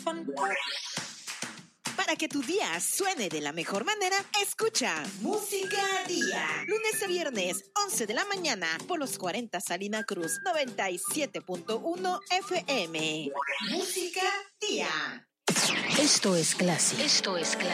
Para que tu día suene de la mejor manera, escucha Música Día. Lunes a viernes, 11 de la mañana, por los 40 Salina Cruz, 97.1 FM. Música Día. Esto es Classic.